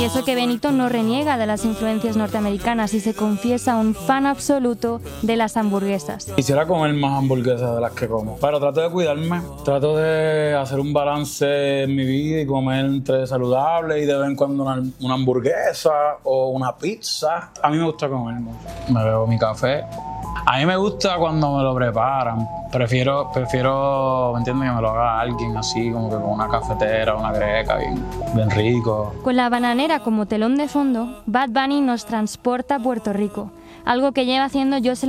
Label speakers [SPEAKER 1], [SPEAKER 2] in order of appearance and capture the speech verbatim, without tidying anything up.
[SPEAKER 1] Y eso que Benito no reniega de las influencias norteamericanas y se confiesa un fan absoluto de las hamburguesas.
[SPEAKER 2] Quisiera comer más hamburguesas de las que como, pero trato de cuidarme, trato de hacer un balance en mi vida y comer entre saludable y de vez en cuando una, una hamburguesa o una pizza. A mí me gusta comer mucho. Me bebo mi café. A mí me gusta cuando me lo preparan. Prefiero, prefiero, ¿me entiendes? Que me lo haga alguien así, como que con una cafetera, una greca, bien, bien rico.
[SPEAKER 1] Con la bananera como telón de fondo, Bad Bunny nos transporta a Puerto Rico, algo que lleva haciendo Jocelyn